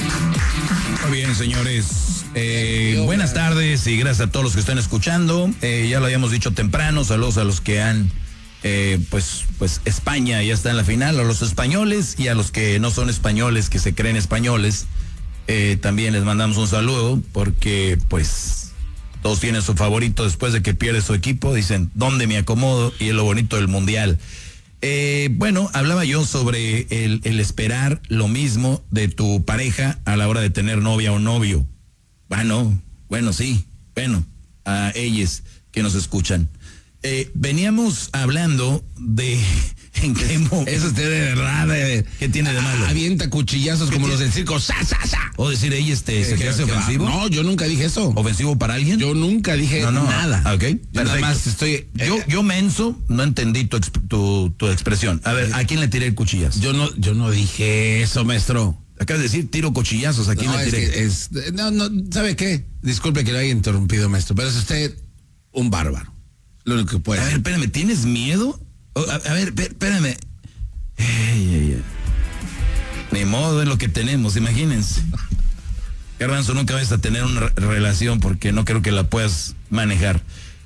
Muy bien, señores. Buenas tardes y gracias a todos los que están escuchando. Ya lo habíamos dicho temprano. Saludos a los que han, pues España ya está en la final, a los españoles y a los que no son españoles, que se creen españoles. También les mandamos un saludo porque, pues, todos tienen su favorito después de que pierde su equipo. Dicen, ¿dónde me acomodo? Y es lo bonito del mundial. Bueno, hablaba yo sobre el esperar lo mismo de tu pareja a la hora de tener novia o novio. Bueno, sí, a ellos que nos escuchan. Veníamos hablando de en qué momento. Eso es de verdad. ¿Qué tiene de malo? Avienta cuchillazos como los del circo. ¡Sa, sa, sa! O decir, ¿se te hace ofensivo? No, yo nunca dije eso. ¿Ofensivo para alguien? Yo nunca dije nada. Ok, perfecto. Nada más estoy. Yo menso, no entendí tu expresión. A ver, ¿a quién le tiré el cuchillazo? Yo no dije eso, maestro. Acabas de decir, tiro cuchillazos, ¿a quién le tiré? No, ¿sabe qué? Disculpe que lo haya interrumpido, maestro, pero es usted un bárbaro. Lo único que puede. A ver, espérame, ¿tienes miedo? A ver, espérame. Ni modo es lo que tenemos, imagínense. Garbanzo, nunca vas a tener una relación porque no creo que la puedas manejar.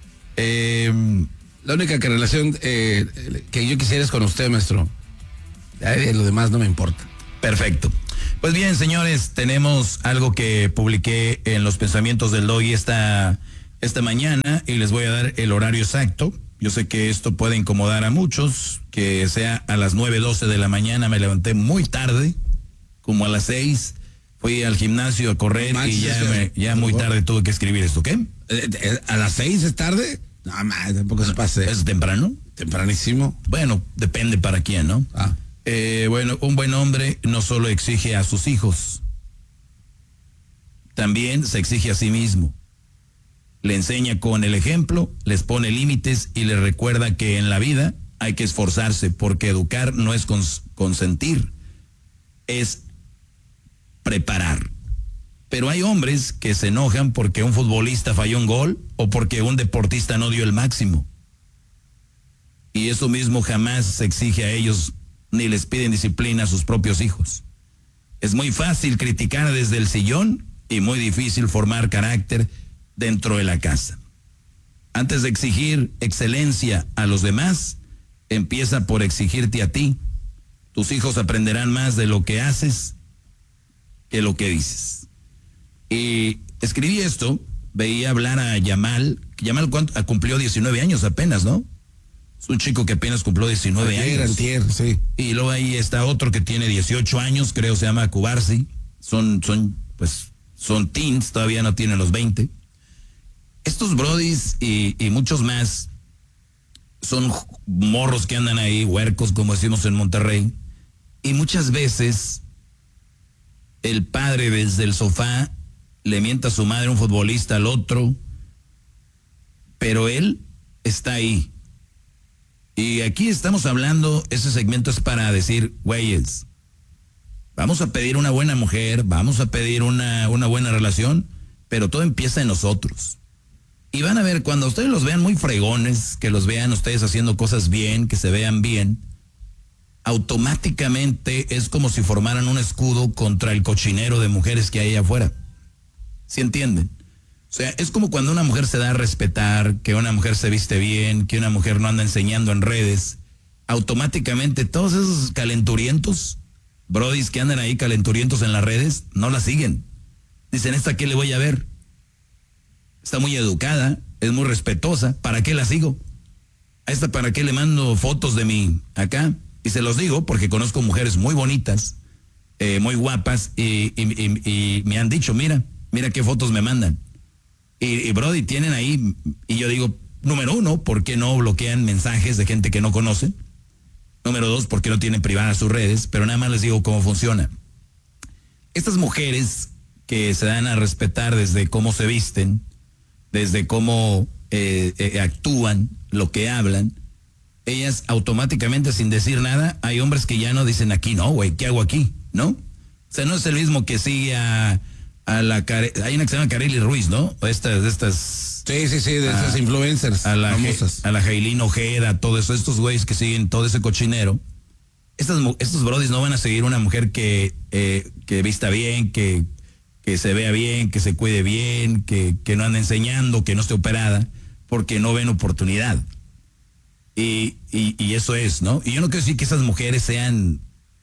La única relación que yo quisiera es con usted, maestro. Lo demás no me importa. Perfecto. Pues bien, señores, tenemos algo que publiqué en los pensamientos del Doggy esta mañana y les voy a dar el horario exacto. Yo sé que esto puede incomodar a muchos, que sea a las 9:12 de la mañana. Me levanté muy tarde, como a las 6. Fui al gimnasio a correr y ya muy tarde tuve que escribir esto, ¿qué? ¿A las 6 es tarde? No, tampoco se pase. ¿Es temprano? Tempranísimo. Bueno, depende para quién, ¿no? Bueno, un buen hombre no solo exige a sus hijos, también se exige a sí mismo. Le enseña con el ejemplo, les pone límites y les recuerda que en la vida hay que esforzarse, porque educar no es consentir, es preparar. Pero hay hombres que se enojan porque un futbolista falló un gol o porque un deportista no dio el máximo. Y eso mismo jamás se exige a ellos, ni les piden disciplina a sus propios hijos. Es muy fácil criticar desde el sillón y muy difícil formar carácter dentro de la casa. Antes de exigir excelencia a los demás, empieza por exigirte a ti. Tus hijos aprenderán más de lo que haces que lo que dices. Y escribí esto, veía hablar a Yamal. Yamal cumplió 19 años apenas, ¿no? Es un chico que apenas cumplió 19 años. Sí. Y luego ahí está otro que tiene 18 años, creo se llama Kubarsi. Son teens, todavía no tienen los 20. Estos brodis y muchos más son morros que andan ahí, huercos, como decimos en Monterrey. Y muchas veces el padre desde el sofá le mienta a su madre, un futbolista, al otro, pero él está ahí. Y aquí estamos hablando, ese segmento es para decir, güeyes, vamos a pedir una buena mujer, vamos a pedir una buena relación, pero todo empieza en nosotros. Y van a ver, cuando ustedes los vean muy fregones, que los vean ustedes haciendo cosas bien, que se vean bien, automáticamente es como si formaran un escudo contra el cochinero de mujeres que hay allá afuera. ¿Sí entienden? O sea, es como cuando una mujer se da a respetar, que una mujer se viste bien, que una mujer no anda enseñando en redes. Automáticamente todos esos calenturientos, brodis que andan ahí calenturientos en las redes, no la siguen. Dicen, ¿esta qué le voy a ver? Está muy educada, es muy respetuosa, ¿para qué la sigo? ¿A esta para qué le mando fotos de mí acá? Y se los digo porque conozco mujeres muy bonitas, muy guapas, y me han dicho, mira qué fotos me mandan. Y brody, tienen ahí, y yo digo, número 1, ¿por qué no bloquean mensajes de gente que no conocen? Número 2, ¿por qué no tienen privadas sus redes? Pero nada más les digo cómo funciona. Estas mujeres que se dan a respetar desde cómo se visten, desde cómo actúan, lo que hablan, ellas automáticamente, sin decir nada, hay hombres que ya no dicen, aquí no, güey, ¿qué hago aquí? ¿No? O sea, no es el mismo que sigue hay una que se llama Kareli Ruiz, ¿no? De estas. Sí, de esas influencers famosas. A la Jailín Ojeda, todo eso, estos güeyes que siguen todo ese cochinero. Estos brodis no van a seguir una mujer que que vista bien, que se vea bien, que se cuide bien, que no ande enseñando, que no esté operada, porque no ven oportunidad. Y eso es, ¿no? Y yo no quiero decir que esas mujeres sean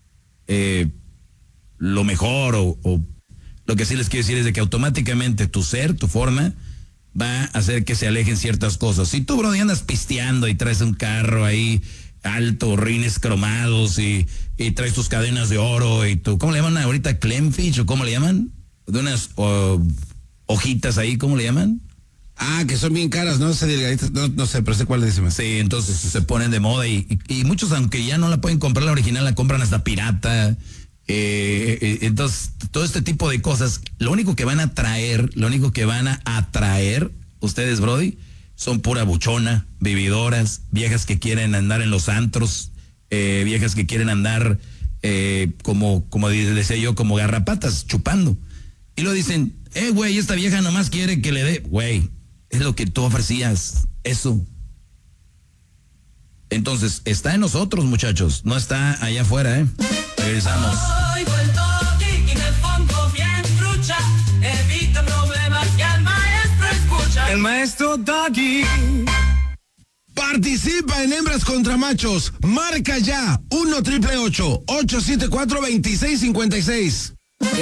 lo mejor o lo que sí les quiero decir es de que automáticamente tu ser, tu forma, va a hacer que se alejen ciertas cosas. Si tú, brody, andas pisteando y traes un carro ahí alto, rines cromados y traes tus cadenas de oro y tu, ¿cómo le llaman ahorita? Clemfish o ¿cómo le llaman? De unas hojitas ahí, ¿cómo le llaman? Ah, que son bien caras, ¿no? Sé delgaditas, no sé, pero sé cuál le dice más. Sí, entonces se ponen de moda y muchos, aunque ya no la pueden comprar la original, la compran hasta pirata. Entonces, todo este tipo de cosas, lo único que van a atraer ustedes, brody, son pura buchona, vividoras, viejas que quieren andar en los antros, viejas que quieren andar como decía yo, como garrapatas, chupando. Y lo dicen, güey, esta vieja nomás quiere que le dé, güey, es lo que tú ofrecías, eso. Entonces, está en nosotros, muchachos, no está allá afuera, ¿eh? Regresamos. El maestro Doggy. Participa en Hembras contra Machos. Marca ya 1-888-874-2656.